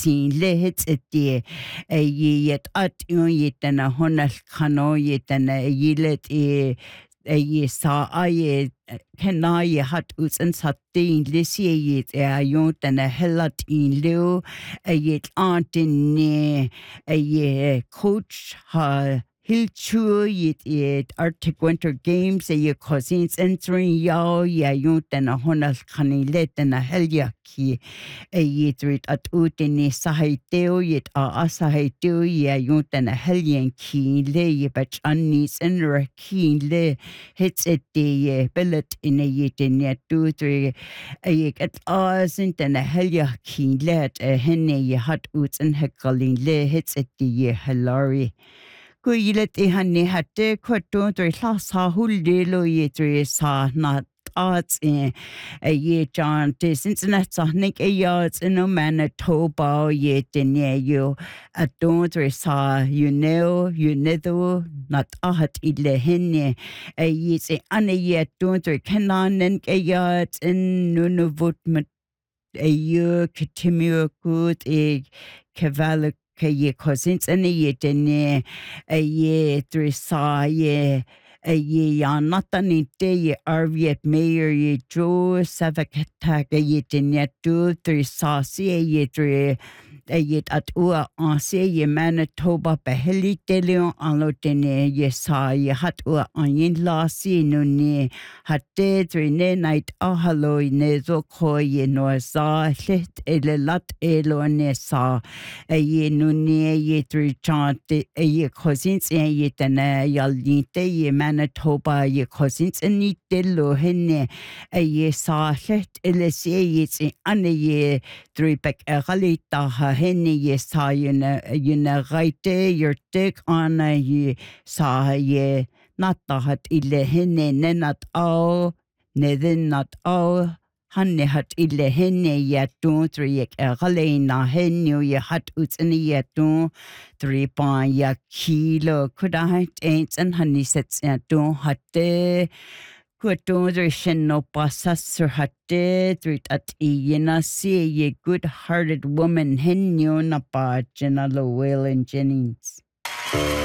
sin lehets etie yet at yetana honal kano yetana yilet sa aye kenaye hat uts en satin lisie yet yotana hellat in leo yet antin ne coach ha Hilchu yet Arctic Winter Games ye cousins entering yao ya yotana honal kanilet and a heliaki yet rit at utini sahaiteo yet asahaiteo ya yotana helian keen le ye bach annis and rakeen le hits it the billet in a yet in yet 2 3 ye at asint and a heliaki let a henne ye hat uts and hekalin le hits it the ye hilari. Kuilet ihani hatte kwarton tre sa huldelo ye tre sa na arts in a ye John te Cincinnati Nick a yards in no Manitoba ye tenye you a don't tre sa you neither not ahat ille henne a ye say ane ye don't tre canon and a yards in Nunavut a year Kitimio good a cavallo ye cousins and a ye dene a ye dressa ye a ye yanatanite ye arviet mayor ye Joe Savakataka ye dene do dressa see ye dre a yet at ua anse ye Manitoba beheli delion alo dene ye sa ye hat ua anyin la si no ne hat de dre ne night ahalo ne zo ko ye no sa lit ele lat elo ne sa a ye no ne ye dre chant a ye cousins and ye dene yalite ye Manitoba ye cousins and ni delo henne a ye sa lit ele se ye ane ye dre bek a galita ha henne ye sa yuna gaite your dick on ye sa ye not that ille henne nenat all nedin not all hanne hat ille henne ye don't three a galena henne ye hat uts in ye don't 3 pound ya kilo could I ain't and honey sets don't hat Kuatonzer no pasasser hatte trit at yena see ye good-hearted woman henyo na pa Jenna Lowell and Jennings.